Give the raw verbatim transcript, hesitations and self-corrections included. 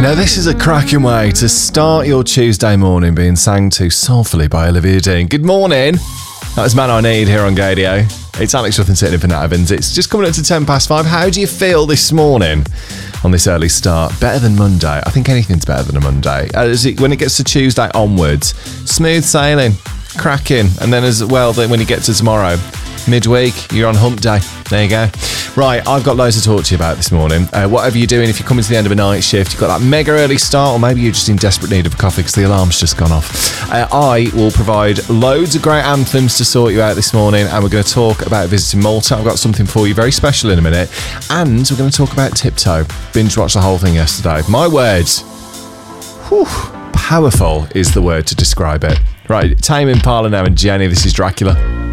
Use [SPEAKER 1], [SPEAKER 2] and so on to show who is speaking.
[SPEAKER 1] Now this is a cracking way to start your Tuesday morning, being sang to soulfully by Olivia Dean. Good morning. That was Man I Need here on Gadio. It's Alex Ruffin sitting in for Nat Evans. It's just coming up to ten past five. How do you feel this morning on this early start? Better than Monday? I think anything's better than a Monday. As it, when it gets to Tuesday onwards, smooth sailing, cracking. And then as well, then when you get to tomorrow, midweek, you're on hump day. There you go. Right, I've got loads to talk to you about this morning. Uh, whatever you're doing, if you're coming to the end of a night shift, you've got that mega early start, or maybe you're just in desperate need of a coffee because the alarm's just gone off. Uh, I will provide loads of great anthems to sort you out this morning, and we're going to talk about visiting Malta. I've got something for you very special in a minute, and we're going to talk about Tiptoe. Binge watched the whole thing yesterday. My words. Whew, powerful is the word to describe it. Right, Tame Impala now and Jenny, this is Dracula.